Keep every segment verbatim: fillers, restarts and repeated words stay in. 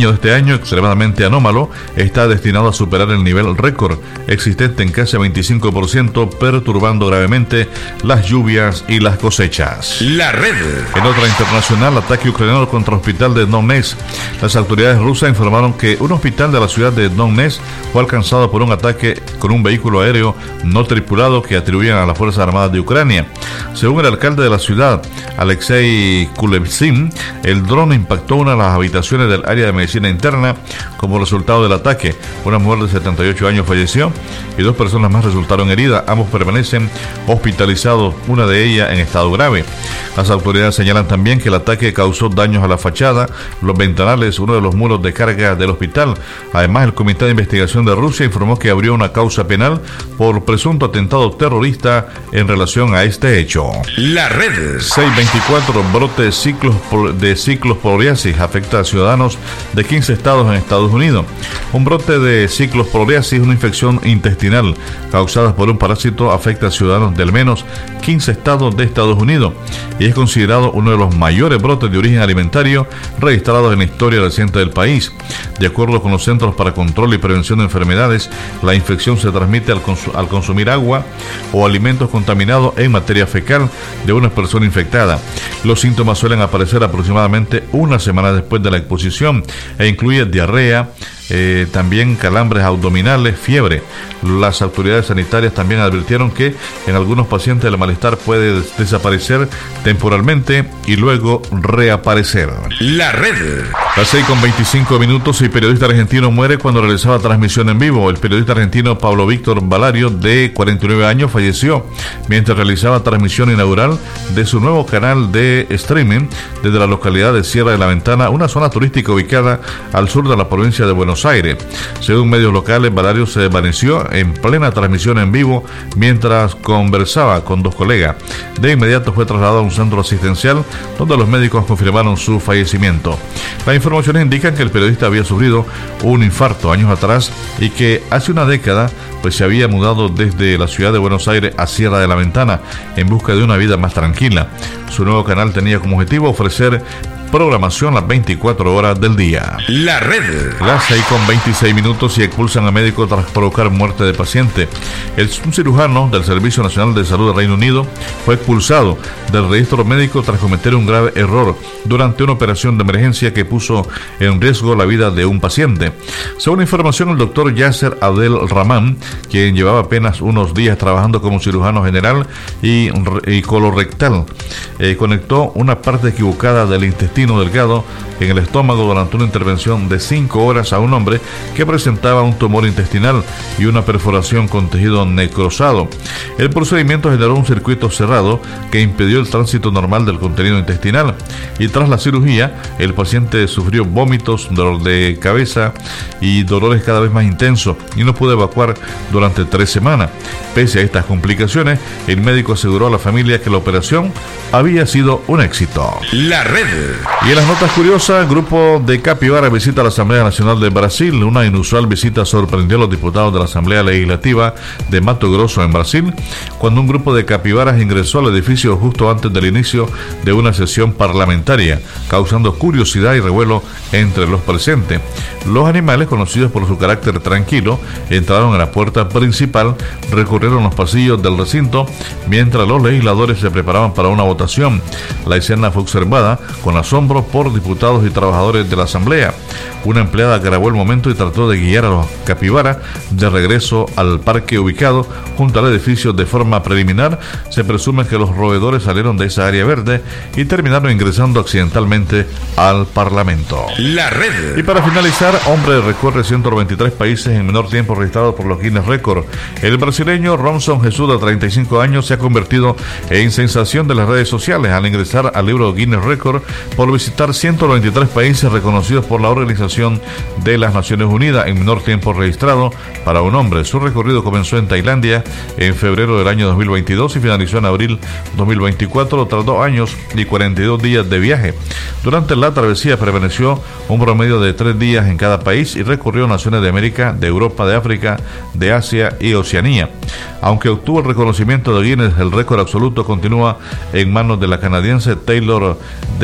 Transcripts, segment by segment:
niño de este año, extremadamente anómalo, está destinado a superar el nivel récord existente en casi veinticinco por ciento, perturbando gravemente las lluvias y las cosechas. La red. En otra internacional, ataque ucraniano contra el hospital de Donetsk. Las autoridades rusas informaron que un hospital de la ciudad de Donetsk fue alcanzado por un ataque con un vehículo aéreo no tripulado que atribuían a las Fuerzas Armadas de Ucrania. Según el alcalde de la ciudad, Alexei Kulevsin, el dron impactó una de las habitaciones del área de medicina interna. Como resultado del ataque, una mujer de setenta y ocho años falleció y dos personas más resultaron heridas. Ambos permanecen hospitalizados, una de ellas en estado grave. Las autoridades señalan también que el ataque causó daños a la fachada, los ventanales, uno de los muros de carga del hospital. Además, el Comité de Investigación de Rusia informó que abrió una causa penal por presunto atentado terrorista en relación a este hecho. La red. seiscientos veinticuatro brote de ciclos de ciclosporiasis afecta a ciudadanos de quince estados en Estados Unidos. Un brote de ciclosporiasis, una infección intestinal causada por un parásito, afecta a ciudadanos de al menos quince estados de Estados Unidos y es considerado uno de los mayores brotes de origen alimentario registrados en la historia reciente del país. De acuerdo con los Centros para Control y Prevención de Enfermedades, la infección se transmite al, cons- al consumir agua o alimentos contaminados en materia fecal de una persona infectada. Los síntomas suelen aparecer aproximadamente una semana después de la exposición e incluye diarrea, Eh, también calambres abdominales, fiebre. Las autoridades sanitarias también advirtieron que en algunos pacientes el malestar puede des- desaparecer temporalmente y luego reaparecer. La red. Las seis con veinticinco minutos, y periodista argentino muere cuando realizaba transmisión en vivo. El periodista argentino Pablo Víctor Valario, de cuarenta y nueve años, falleció mientras realizaba transmisión inaugural de su nuevo canal de streaming desde la localidad de Sierra de la Ventana, una zona turística ubicada al sur de la provincia de Buenos Aires. Según medios locales, Valario se desvaneció en plena transmisión en vivo mientras conversaba con dos colegas. De inmediato fue trasladado a un centro asistencial donde los médicos confirmaron su fallecimiento. Las informaciones indican que el periodista había sufrido un infarto años atrás y que hace una década pues se había mudado desde la ciudad de Buenos Aires a Sierra de la Ventana en busca de una vida más tranquila. Su nuevo canal tenía como objetivo ofrecer programación las veinticuatro horas del día. La red. Las seis con veintiséis minutos, y expulsan a médico tras provocar muerte de paciente. El, un cirujano del Servicio Nacional de Salud del Reino Unido fue expulsado del registro médico tras cometer un grave error durante una operación de emergencia que puso en riesgo la vida de un paciente. Según información, el doctor Yasser Abdel Rahman, quien llevaba apenas unos días trabajando como cirujano general y, y colorectal, eh, conectó una parte equivocada del intestino delgado en el estómago durante una intervención de cinco horas a un hombre que presentaba un tumor intestinal y una perforación con tejido necrosado. El procedimiento generó un circuito cerrado que impidió el tránsito normal del contenido intestinal, y tras la cirugía el paciente sufrió vómitos, dolor de cabeza y dolores cada vez más intensos y no pudo evacuar durante tres semanas. Pese a estas complicaciones, el médico aseguró a la familia que la operación había sido un éxito. La red. Y en las notas curiosas, grupo de capibaras visita la Asamblea Nacional de Brasil. Una inusual visita sorprendió a los diputados de la Asamblea Legislativa de Mato Grosso en Brasil, cuando un grupo de capibaras ingresó al edificio justo antes del inicio de una sesión parlamentaria, causando curiosidad y revuelo entre los presentes. Los animales, conocidos por su carácter tranquilo, entraron en la puerta principal, recorrieron los pasillos del recinto, mientras los legisladores se preparaban para una votación. La escena fue observada con asombro por diputados y trabajadores de la Asamblea. Una empleada grabó el momento y trató de guiar a los capibaras de regreso al parque ubicado junto al edificio. De forma preliminar, se presume que los roedores salieron de esa área verde y terminaron ingresando accidentalmente al Parlamento. La red. Y para finalizar, hombre recorre ciento veintitrés países en menor tiempo registrado por los Guinness Record. El brasileño Ronson Jesús, de treinta y cinco años, se ha convertido en sensación de las redes sociales al ingresar al libro Guinness Record por visitar ciento veintitrés países reconocidos por la Organización de las Naciones Unidas en menor tiempo registrado para un hombre. Su recorrido comenzó en Tailandia en febrero del año dos mil veintidós y finalizó en abril dos mil veinticuatro tras dos años y cuarenta y dos días de viaje. Durante la travesía permaneció un promedio de tres días en cada país y recorrió naciones de América, de Europa, de África, de Asia y Oceanía. Aunque obtuvo el reconocimiento de Guinness, el récord absoluto continúa en manos de la canadiense Taylor Den Brown,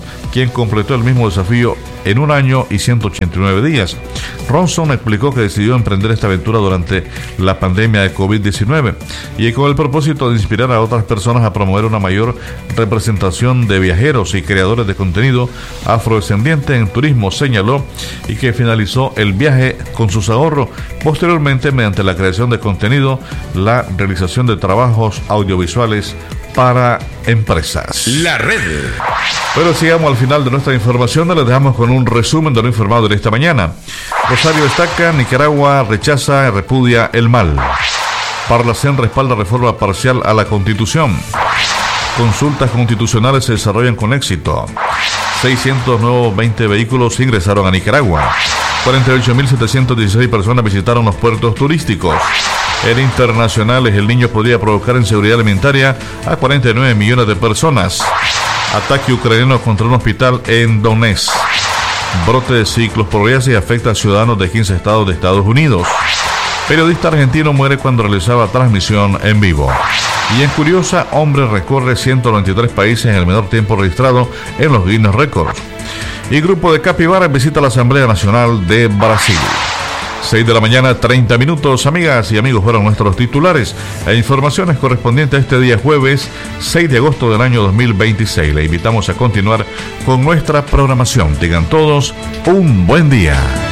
Ronson, quien completó el mismo desafío en un año y ciento ochenta y nueve días. Ronson explicó que decidió emprender esta aventura durante la pandemia de COVID diecinueve y con el propósito de inspirar a otras personas a promover una mayor representación de viajeros y creadores de contenido afrodescendientes en turismo, señaló, y que finalizó el viaje con sus ahorros. Posteriormente, mediante la creación de contenido, la realización de trabajos audiovisuales para empresas. La red. Pero sigamos al final de nuestra información, les dejamos con un resumen de lo informado de esta mañana. Rosario destaca, Nicaragua rechaza y repudia el mal. Parlacén respalda reforma parcial a la Constitución. Consultas constitucionales se desarrollan con éxito. seiscientos nuevos veinte vehículos ingresaron a Nicaragua. cuarenta y ocho mil setecientas dieciséis personas visitaron los puertos turísticos. En internacionales, el niño podría provocar inseguridad alimentaria a cuarenta y nueve millones de personas. Ataque ucraniano contra un hospital en Donetsk. Brote de ciclosporiasis afecta a ciudadanos de quince estados de Estados Unidos. Periodista argentino muere cuando realizaba transmisión en vivo. Y en curiosa, hombre recorre ciento noventa y tres países en el menor tiempo registrado en los Guinness Records. Y grupo de capibaras visita la Asamblea Nacional de Brasil. seis de la mañana, treinta minutos, amigas y amigos, fueron nuestros titulares e informaciones correspondientes a este día jueves seis de agosto del año dos mil veintiséis. Le invitamos a continuar con nuestra programación. Tengan todos un buen día.